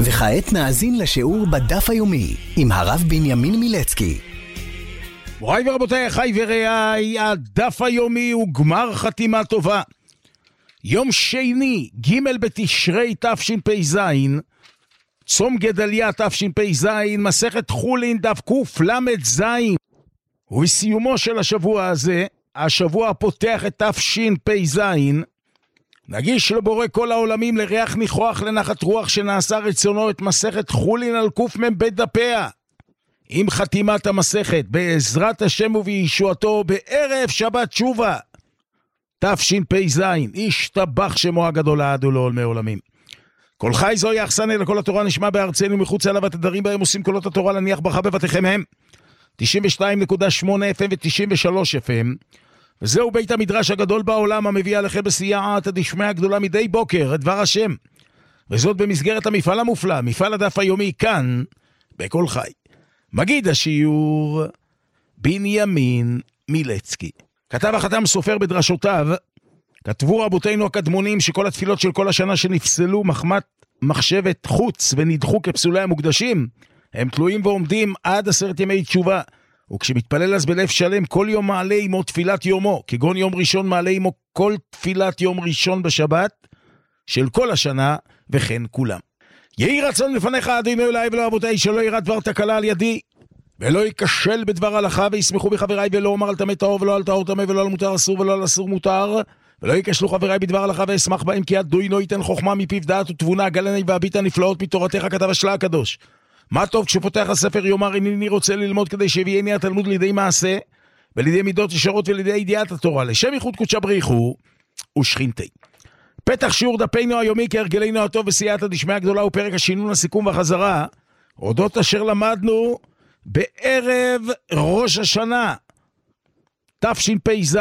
וכעת נאזין לשיעור בדף היומי עם הרב בנימין מילצקי. מוריי ורבותיי, אחי ורעיי, הדף היומי הוא גמר חתימה טובה. יום שני, ג' בתשרי תשפ"ז, צום גדליה תשפ"ז, מסכת חולין דף קל"ז. ובסיומו של השבוע הזה, השבוע הפותח את תשפ"ז, נגיש לבורא כל העולמים לריח ניחוח לנחת רוח שנעשה רצונו את מסכת חולין על קמ"ב דפיה. עם חתימת המסכת, בעזרת השם ובישועתו, בערב שבת תשובה, תשפ"ז, ישתבח שמו הגדול לעד ולעולמי עולמים. כל חי זוהי אכסניה לכל התורה נשמע בארצנו מחוץ אליו, התדרים בהם עושים קולות התורה להניח ברכה בבתיכם הם 92.8 FM ו-93 FM, וזהו בית המדרש הגדול בעולם המביא עליכם בסייעתא דשמיא הגדולה מדי בוקר את דבר השם, וזאת במסגרת המפעל המופלא, מפעל הדף היומי כאן בכל חי. מגיד השיעור בנימין מילצקי. כתב החתם סופר בדרשותיו, כתבו רבותינו הקדמונים שכל התפילות של כל השנה שנפסלו מחמת מחשבת חוץ ונדחו כפסולי המוקדשים, הם תלויים ועומדים עד 10 ימי תשובה. וכשמתפלל אז בלב שלם, כל יום מעלה עמו תפילת יומו, כגון יום ראשון מעלה עמו כל תפילת יום ראשון בשבת של כל השנה, וכן כולם. יהי רצון לפניך אדינו אליי ולא רבותיי, שלא יראה דבר תקלה על ידי, ולא ייכשל בדבר הלכה, וישמחו בחבריי, ולא אומר על טמא טהור ולא על טהור טמא, ולא על מותר אסור ולא על אסור מותר, ולא ייכשלו חבריי בדבר הלכה, ואשמח בהם, כי אדוני ייתן חוכמה מפיו דעת ותבונה, גלני והביט הנפלאות מתורתך, כתב השלה הקדוש. מה טוב כשפותח הספר יאמר איני רוצה ללמוד, כדי שיביאני התלמוד לידי מעשה ולידי מידות ישרות ולידי ידיעת התורה, לשם ייחוד קודשא בריחו ושכינתי. פתח שיעור דפנו היומי כהרגלנו הטוב בסייעתא דשמיא הגדולה, ופרק השינון, הסיכום והחזרה, אודות אשר למדנו בערב ראש השנה תשפ"ז,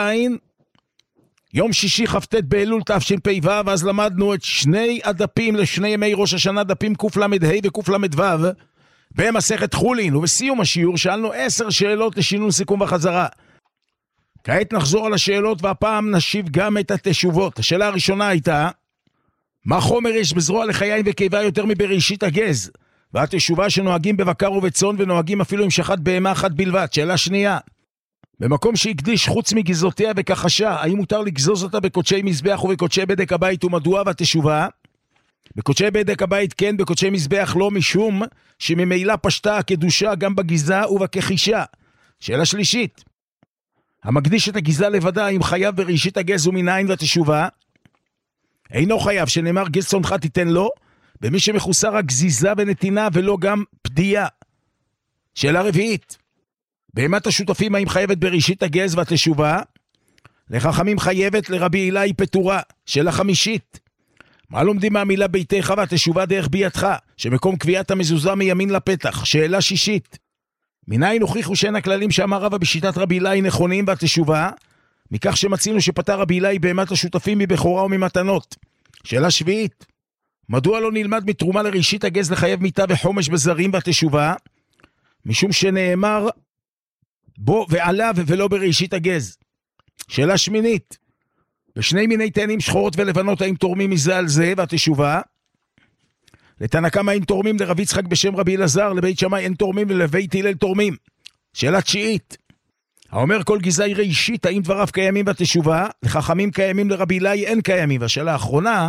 יום שישי כ"ט באלול תשפ"ו. אז למדנו את שני הדפים לשני ימי ראש השנה, דפים קל"ה וקל"ו במסכת חולין, ובסיום השיעור שאלנו 10 שאלות לשינון, סיכום וחזרה. כעת נחזור על השאלות, והפעם נשיב גם את התשובות. השאלה הראשונה הייתה, מה חומר יש בזרוע לחיים וקיבה יותר מבראשית הגז? והתשובה שנוהגים בבקר ובצאן, ונוהגים אפילו עם שחט בהמה אחת בלבד. שאלה שנייה, במקום שהקדיש חוץ מגזותיה וכחשה, האם מותר לגזוז אותה בקודשי מזבח ובקודשי בדק הבית, ומדוע? והתשובה, בקודשי בדק הבית כן, בקודשי מזבח לא, משום שממילא פשטה הקדושה גם בגזה ובכחישה. שאלה שלישית, המקדיש את הגזה לבדה, אם חייב בראשית הגז ומנין? והתשובה, אינו חייב, שנאמר גז צאנך תיתן לו, במי שמחוסר הגזיזה ונתינה ולא גם פדייה. שאלה רביעית, בהמת השותפים האם חייבת בראשית הגז? והתשובה, לחכמים חייבת, לרבי הילה היא פטורה. שאלה חמישית, מה לומדים מהמילה ביתך? והתשובה, דרך ביתך, שמקום קביעת המזוזה מימין לפתח. שאלה שישית, מניין הוכיחו שאין הכללים שאמר רבא בשיטת רבי הילה נכונים? והתשובה, מכך שמצינו שפטר רבי הילה בהמת השותפים מבכורה וממתנות. שאלה שביעית, מדוע לא נלמד מתרומה לראשית הגז לחייב מיטה וחומש בזרים? והתשובה, משום שנאמר בו ועליו ולא בראשית הגז. שאלה שמינית, בשני מיני תאנים שחורות ולבנות האם תורמים מזה על זה? והתשובה, לתנא קמא אין תורמים, לרב יצחק בשם רבי אלעזר, לבית שמאי אין תורמים ולבית הלל תורמים. שאלה תשיעית, האומר כל גזה היא ראשית, האם דבריו קיימים? והתשובה, לחכמים קיימים, לרבי הילה אין קיימים. והשאלה האחרונה,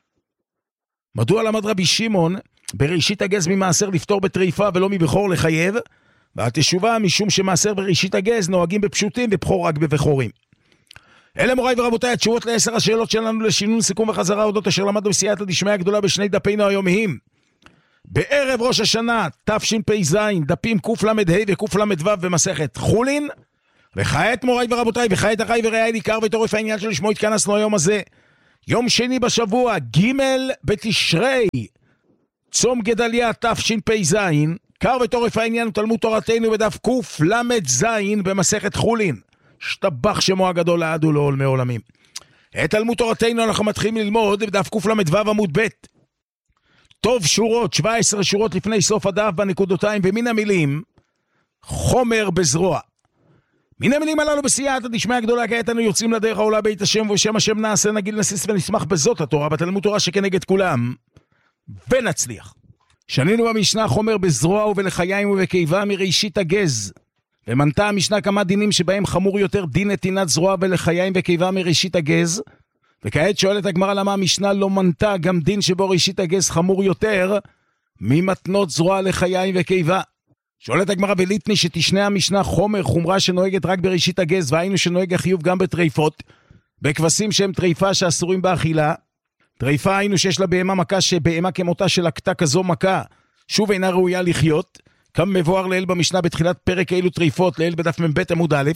מדוע למד רבי שמעון בראשית הגז ממעשר לפתור בטריפה ולא מבכור לחייב? והתשובה, משום שמעשר בראשית הגז נוהגים בפשוטים ובכור רק בבכורים. אלה מוריי ורבותיי, התשובות ל10 השאלות שלנו לשינון, סיכום וחזרה, אודות אשר למדנו בסייעתא דשמיא הגדולה בשני דפינו היומיים בערב ראש השנה תשפ"ז, דפים קל"ה וקל"ו במסכת חולין. וכעת מוריי ורבותיי, וכעת אחי ורעיי, עיקר וטורף העניין שלשמו התכנסנו היום הזה, יום שני בשבוע, ג' בתשרי, צום גדליה תשפ"ז, עיקר וטורף העניין הוא תלמוד תורתנו בדף קל"ז במסכת חולין, השתבח שמו הגדול לעד ולעולמי עולמים. את תלמוד תורתנו אנחנו מתחילים ללמוד בדף קל"ו עמוד ב'. טוב שורות, 17 שורות לפני סוף הדף בנקודותיים, ומן המילים חומר בזרוע. מן המילים הללו בסייעתא דשמיא הגדולה, כעת אנו יוצאים לדרך העולה בית השם, ובשם השם נעשה נגיל נסיס ונשמח בזאת התורה בתלמוד תורה שכנגד כולם, ונצליח. שנינו במשנה חומר בזרוע ובלחיים ובקיבה מראשית הגז. ומנתה המשנה כמה דינים שבהם חמור יותר דין נתינת זרוע ולחיים וקיבה מראשית הגז. וכעת שואלת הגמרא למה המשנה לא מנתה גם דין שבו ראשית הגז חמור יותר ממתנות זרוע לחיים וקיבה. שואלת הגמרא וליטני שתשנה המשנה חומר חומרה שנוהגת רק בראשית הגז, והיינו שנוהג החיוב גם בטריפות, בכבשים שהם טריפה שאסורים באכילה. טריפה היינו שיש לה בהמה מכה שבהמה כמותה של הקטה כזו מכה שוב אינה ראויה לחיות, כמה מבואר לאל במשנה בתחילת פרק אילו טריפות לאל בדף מ"ב עמוד א'.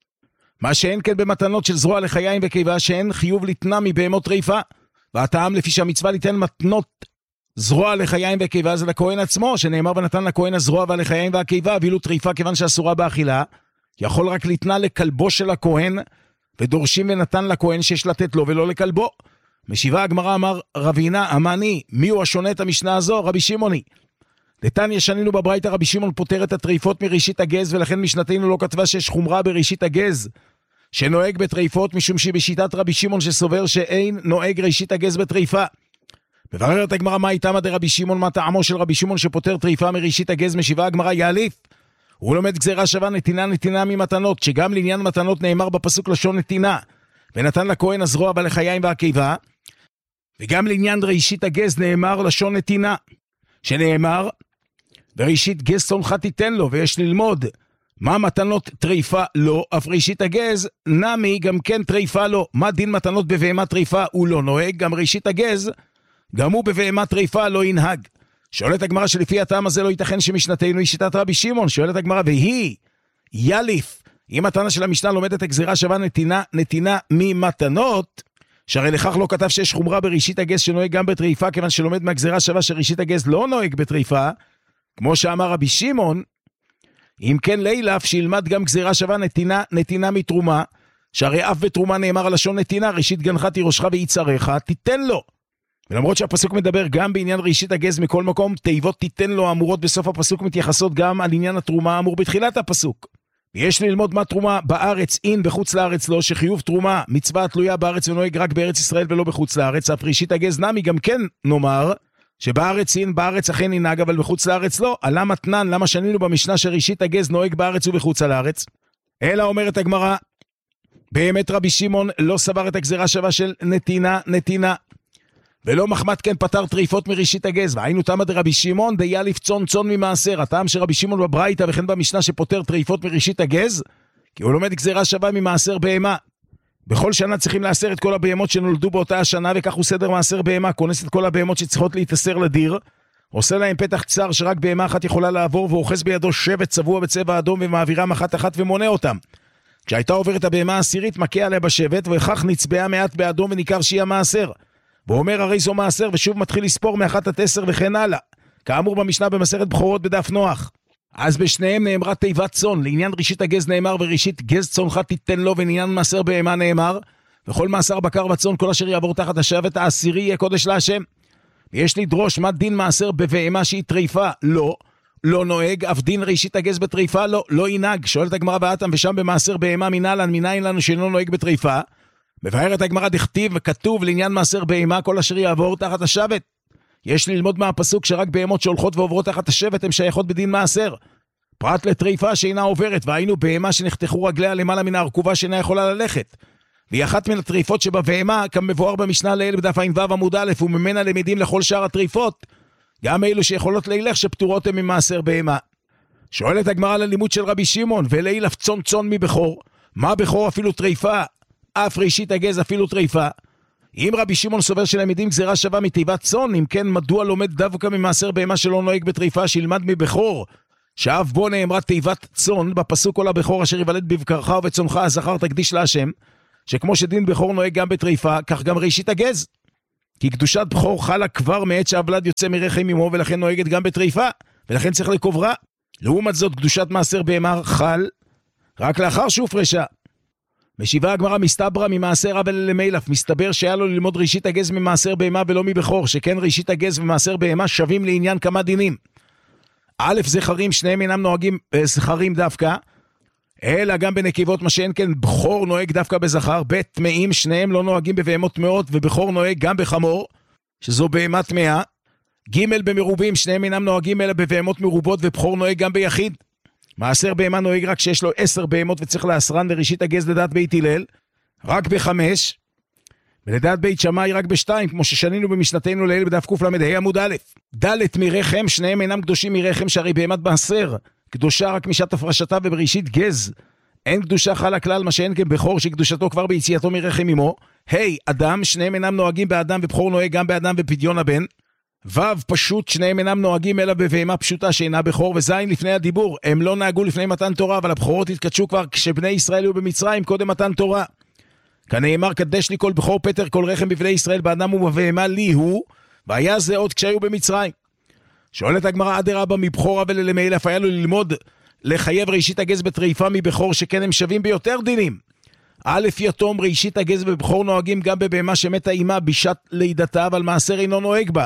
מה שאין כן במתנות של זרוע לחיים וקיבה שאין חיוב לתנה מבהמות טריפה, והטעם לפי שהמצווה ליתן מתנות זרוע לחיים וקיבה זה לכהן עצמו, שנאמר ונתן לכהן הזרוע והלחיים והקיבה, ואילו טריפה כיוון שאסורה באכילה יכול רק לתנה לכלבו של הכהן, ודורשים ונתן לכהן שיש לתת לו ולא לכלבו. משיבה הגמרא אמר רבינה אמני, מי הוא השונה את המשנה הזו? רבי שמעוני. דתניא שנינו בברייתא רבי שמעון פוטר את הטריפות מראשית הגז, ולכן משנתנו לא כתבה שיש חומרה בראשית הגז שנוהג בטריפות, משום שבשיטת רבי שמעון שסובר שאין נוהג ראשית הגז בטריפה. מבררת הגמרא מה איתמא דרבי שמעון, מה טעמו של רבי שמעון שפוטר טריפה מראשית הגז? משיבה הגמרא יאליף, הוא לומד גזירה שווה נתינה ממתנות, שגם לעניין מתנות נאמר בפסוק לשון נתינה, ונתן לכהן הזרוע והלחיים והקיבה, וגם לעניין ראשית הגז נאמר לשון נתינה, שנאמר וראשית גז צונך תיתן לו, ויש ללמוד מה מתנות טריפה לא, אף ראשית הגז נמי גם כן טריפה לא. מה דין מתנות בבהמה טריפה? הוא לא נוהג, גם ראשית הגז גם הוא בבהמה טריפה לא ינהג. שואלת הגמרא שלפי הטעם הזה לא ייתכן שמשנתנו היא שיטת רבי שמעון. שואלת הגמרא והיא יליף, אם התנא של המשנה לומדת הגזירה שווה נתינה ממתנות, שהרי לכך לא כתב שיש חומרה בראשית הגז שנוהג גם בטריפה, כיוון שלומד מהגזירה שווה שראשית הגז לא נוהג בטריפה, כמו שאמר רבי שמעון. אם כן לילף שילמד גם גזירה שווה נתינה מתרומה, שהרי אף בתרומה נאמר הלשון נתינה, ראשית גנך תירושך ויצריך תיתן לו. ולמרות שהפסוק מדבר גם בעניין ראשית הגז מכל מקום, תיבות תיתן לו האמורות בסוף הפסוק מתייחסות גם על עניין התרומה האמור בתחילת הפסוק. ויש ללמוד מה תרומה בארץ אין בחוץ לארץ לא, שחיוב תרומה מצווה תלויה בארץ ונוהג רק בארץ ישראל ולא בחוץ לארץ. אף ראשית הגז נמי גם כן נאמר שבארץ אין, בארץ אכן ינהג אבל בחוץ לארץ לא. עלה מתנן, למה שנינו במשנה שראשית הגז נוהג בארץ ובחוץ לארץ? אלא אומרת הגמרא באמת רבי שמעון לא סבר את הגזירה שווה של נתינה, ולא מחמת כן פטר טריפות מראשית הגז. והיינו תמא דרבי שמעון דיאליף צאן ממעשר. הטעם שרבי שמעון בברייתא וכן במשנה שפוטר טריפות מראשית הגז, כי הוא לומד גזירה שווה ממעשר בהמה. בכל שנה צריכים לאסר את כל הבהמות שנולדו באותה השנה, וכך הוא סדר מעשר בהמה, כונס את כל הבהמות שצריכות להתאסר לדיר, עושה להם פתח צר שרק בהמה אחת יכולה לעבור, ואוחז בידו שבט צבוע בצבע אדום ומעבירם אחת ומונה אותם. כשהייתה עוברת הבהמה העשירית מכה עליה בשבט, וכך נצבעה מעט באדום וניכר שהיא המעשר. והוא אומר הרי זו מעשר, ושוב מתחיל לספור מ1 עד 10 וכן הלאה, כאמור במשנה במסכת בכורות בדף נוח. אז בשניהם נאמרה תיבת צאן. לעניין ראשית הגז נאמר וראשית גז צונך תיתן לו, ולעניין מעשר בהמה נאמר וכל מעשר בקר וצאן כל אשר יעבור תחת השבט העשירי יהיה קודש להשם. ויש לדרוש מה דין מעשר בבהמה שהיא טריפה? לא נוהג, אף דין ראשית הגז בטריפה לא ינהג. שואלת הגמרא ואתם ושם במעשר בהמה מנין לנו שאינו נוהג בטריפה? מבארת הגמרא דכתיב וכתוב לעניין מעשר בהמה כל אשר יעבור תחת השבט. יש ללמוד מהפסוק שרק בהמות שהולכות ועוברות תחת השבט הן שייכות בדין מעשר, פרט לטריפה שאינה עוברת. והיינו בהמה שנחתכו רגליה למעלה מן הרכובה שאינה יכולה ללכת, והיא אחת מן הטריפות שבבהמה, כמבואר במשנה לעיל בדף ע"ו עמוד א', וממנה למדים לכל שאר הטריפות, גם אלו שיכולות לילך שפטורות הן ממעשר בהמה. שואלת הגמרא ללימוד של רבי שמעון ולילף צאן מבכור, מה בכור אפילו טריפה, אף ראשית הגז אפילו טריפה? אם רבי שמעון סובר שלמדים גזירה שווה מתיבת צאן, אם כן מדוע לומד דווקא ממעשר בהמה שלא נוהג בטריפה שילמד מבכור, שאף בו נאמרה תיבת צאן בפסוק כל הבכור אשר יוולד בבקרך ובצונך הזכר תקדיש להשם, שכמו שדין בכור נוהג גם בטריפה, כך גם ראשית הגז, כי קדושת בכור חלה כבר מעת שהוולד יוצא מרחם אמו, ולכן נוהגת גם בטריפה, ולכן צריך לקוברה. לעומת זאת קדושת מעשר בהמה חל רק לאחר שהופרשה. משיבה הגמרא מסתברא ממעשר אבל למילף, מסתבר שהיה לו ללמוד ראשית הגז ממעשר בהמה ולא מבכור, שכן ראשית הגז ומעשר בהמה שווים לעניין כמה דינים. א', זכרים שניהם אינם נוהגים זכרים דווקא, אלא גם בנקבות, מה שאין כן בכור נוהג דווקא בזכר. ב', טמאים שניהם לא נוהגים בבהמות טמאות, ובכור נוהג גם בחמור, שזו בהמה טמאה. ג' במרובים, שניהם אינם נוהגים אלא בבהמות מרובות, ובכור נוהג גם ביחיד. מעשר בהמה נוהג רק שיש לו 10 בהמות וצריך לאסרן לראשית הגז לדעת בית הלל, רק ב5, ולדעת בית שמאי רק ב2, כמו ששנינו במשנתנו לעיל בדף קל"ה עמוד א'. ד' מרחם, שניהם אינם קדושים מרחם, שהרי בהמת מעשר קדושה רק משעת הפרשתה, ובראשית גז אין קדושה חלה כלל, מה שאין כבכור שקדושתו כבר ביציאתו מרחם אמו. אדם, שניהם אינם נוהגים באדם, ובכור נוהג גם באדם ופדיון הבן. פשוט, שניהם אינם נוהגים אלא בבהמה פשוטה שאינה בכור. וזין לפני הדיבור, הם לא נהגו לפני מתן תורה, אבל הבכורות התקדשו כבר כשבני ישראל היו במצרים קודם מתן תורה. כנאמר, קדש לי כל בכור פטר כל רחם בבני ישראל, באדם ובבהמה לי הוא, והיה זה עוד כשהיו במצרים. שואלת הגמרא, אדרבה מבכורה וללמעיל, אף היה לו ללמוד לחייב ראשית הגז בטריפה מבכור, שכן הם שווים ביותר דינים. א' יתום, ראשית הגז בבכור נוהגים גם בבהמה שמתה אימה בשעת לידתה, אבל מעשר אינו נוהג בה.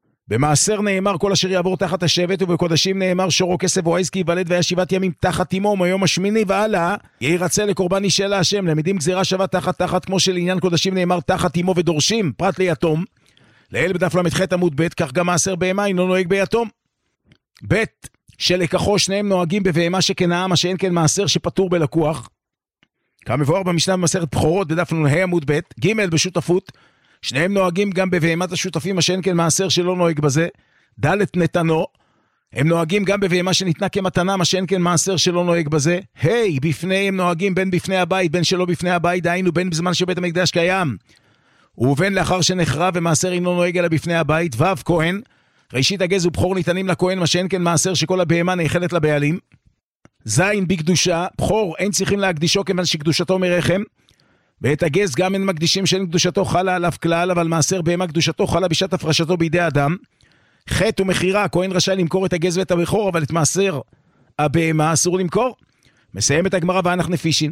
במעשר נאמר כל אשר יעבור תחת השבט, ובקודשים נאמר שורו כסף או עז כי יוולד והיה 7 ימים תחת אמו, מהיום השמיני והלאה ירצה לקורבן אישה להשם. למדים גזירה שווה תחת, כמו שלעניין קודשים נאמר תחת אמו ודורשים, פרט ליתום. לעיל בדף ל"ח עמוד ב', כך גם מעשר בהמה אינו נוהג ביתום. ב' שלקחו שניהם נוהגים בבהמה שכנעה, מה שאין כן מעשר שפטור בלקוח, כמבואר במשנה במסכת בכורות בדף נ"ה עמוד ב'. ג' בשותפות, שניהם נוהגים גם בבהמת השותפים, מה שאין כן מעשר שלא נוהג בזה. ד' נתנו, הם נוהגים גם בבהמה שניתנה כמתנה, מה שאין כן מעשר שלא נוהג בזה. בפניהם נוהגים בין בפני הבית, בין שלא בפני הבית, דהיינו בין בזמן שבית המקדש קיים, ובין לאחר שנחרב, ומעשר אינו נוהג אלא בפני הבית. כהן, ראשית הגז ובכור ניתנים לכהן, מה שאין כן מעשר שכל הבהמה נאכלת לבעלים. ז' בקדושה, בכור אין צריכים להקדישו כיוון שקדושתו מרחם. ואת הגז גם אין מקדישים שאין קדושתו חלה עליו כלל, אבל מעשר בהמה קדושתו חלה בשעת הפרשתו בידי אדם. חטא ומחירה, הכהן רשאי למכור את הגז ואת הבכור, אבל את מעשר הבהמה אסור למכור. מסיים את הגמרא ואנחנו נפישין.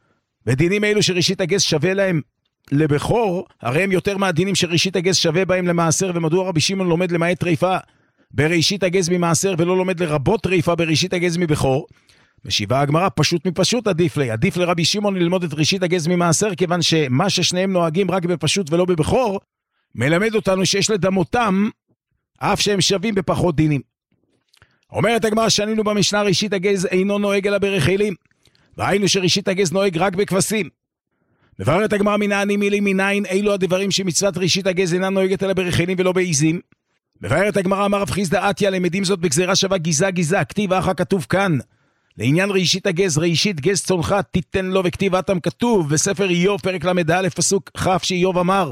ודינים אלו שראשית הגז שווה להם לבכור, הרי הם יותר מהדינים שראשית הגז שווה בהם למעשר. ומדוע רבי שמעון לומד למעט טריפה בראשית הגז ממעשר, ולא לומד לרבות טריפה בראשית הגז מבכור? משיבה הגמרא, פשוט מפשוט עדיף לרבי שמעון ללמוד את ראשית הגז ממעשר, כיוון שמה ששניהם נוהגים רק בפשוט ולא בבכור, מלמד אותנו שיש לדמותם, אף שהם שווים בפחות דינים. אומרת הגמרא, שנינו במשנה ראשית הגז אינו נוהג אלא ברחלים, והיינו שראשית הגז נוהג רק בכבשים. מבררת הגמרא, מנעני מילי מנין אילו הדברים שמצוות ראשית הגז אינה נוהגת אלא ברחלים ולא בעיזים. מבררת הגמרא, אמר רב חיסדא אתיה, למדים זאת בגזירה שווה גזע, כתיב אחא כתוב כאן. לעניין ראשית הגז, ראשית גז צונך תיתן לו, וכתיב אתם כתוב בספר איוב פרק ל"א פסוק כ' שאיוב אמר,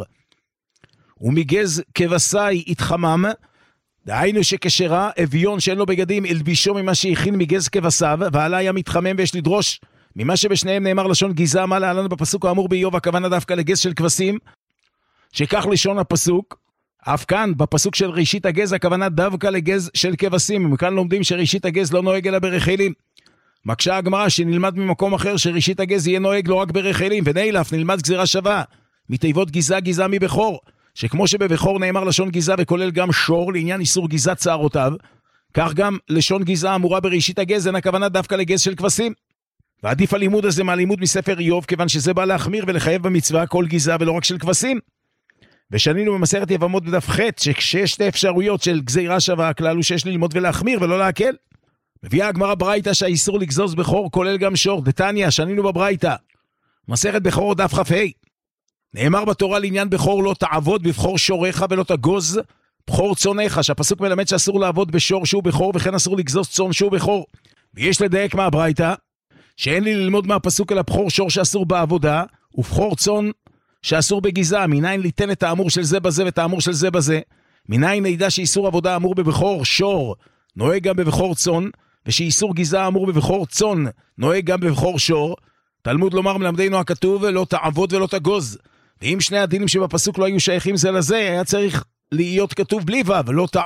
ומגז כבשי התחמם, דהיינו שכשרה אביון שאין לו בגדים אלבישו ממה שהכין מגז כבשיו, ועלה היה מתחמם, ויש לדרוש ממה שבשניהם נאמר לשון גזע, מה להלן בפסוק האמור באיוב, הכוונה דווקא לגז של כבשים, שכך לשון הפסוק. אף כאן בפסוק של ראשית הגז הכוונה דווקא לגז של כבשים, ומכאן לומדים שראשית הגז לא נוהג אלא ברחלים. מקשה הגמרא שנלמד ממקום אחר שראשית הגז יהיה נוהג לא רק ברחלים, ונאילף נלמד גזירה שווה מתיבות גזע מבכור, שכמו שבבכור נאמר לשון גזע וכולל גם שור לעניין איסור גזע צערותיו, כך גם לשון גזע אמורה בראשית הגז אין הכוונה דווקא לגז של כבשים. ועדיף הלימוד הזה מהלימוד מספר איוב, כיוון שזה בא להחמיר ולחייב במצווה כל גזע ולא רק של כבשים. ושנינו במסכת יבמות בדף ח' שכשיש שתי אפשרויות של גזירה שווה, הכלל הוא שיש ללמוד ולהחמיר ולא להקל. מביאה הגמרא ברייתא שהאיסור לגזוז בכור כולל גם שור. דתניא, שנינו בברייתא מסכת בכור דף כ"ה, נאמר בתורה לעניין בכור לא תעבוד בבכור שורך ולא תגוז בכור צונך, שהפסוק מלמד שאסור לעבוד בשור שהוא בכור, וכן אסור לגזוז צאן שהוא בכור. ויש לדייק מהברייתא שאין לי ללמוד מהפסוק אל הבכור שור שאסור בעבודה ובכור צאן שאסור בגזע. מניין ליתן את האמור של זה בזה ואת האמור של זה בזה? מניין נדע שאיסור עבודה אמור בבכור שור נוהג גם בבכור צאן, ושאיסור גזע אמור בבכור צאן נוהג גם בבכור שור? תלמוד לומר מלמדנו הכתוב לא תעבוד ולא תגוז. ואם שני הדינים שבפסוק לא היו שייכים זה לזה, היה צריך להיות כתוב בלי וו, לא תעבוד